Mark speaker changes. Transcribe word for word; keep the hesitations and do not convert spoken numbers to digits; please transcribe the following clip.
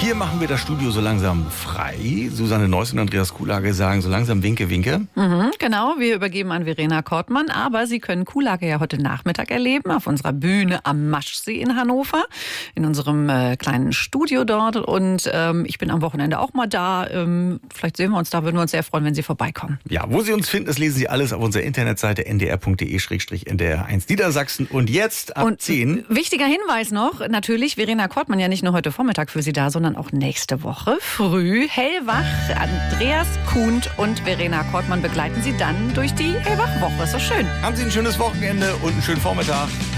Speaker 1: Hier machen wir das Studio so langsam frei. Susanne Neuss und Andreas Kuhlage sagen so langsam Winke, Winke.
Speaker 2: Mhm, genau, wir übergeben an Verena Kortmann. Aber Sie können Kuhlage ja heute Nachmittag erleben auf unserer Bühne am Maschsee in Hannover. In unserem äh, kleinen Studio dort. Und ähm, ich bin am Wochenende auch mal da. Ähm, vielleicht sehen wir uns da, würden wir uns sehr freuen, wenn Sie vorbeikommen.
Speaker 1: Ja, wo Sie uns finden, das lesen Sie alles auf unserer Internetseite n d r punkt d e slash n d r eins Niedersachsen. Und jetzt ab
Speaker 2: und
Speaker 1: zehn.
Speaker 2: Wichtiger Hinweis noch, natürlich Verena Kortmann ja nicht nur heute Vormittag für Sie da, sondern auch nächste Woche früh hellwach. Andreas Kuhnt und Verena Kortmann begleiten Sie dann durch die Hellwach-Woche. Ist doch schön.
Speaker 1: Haben Sie ein schönes Wochenende und einen schönen Vormittag.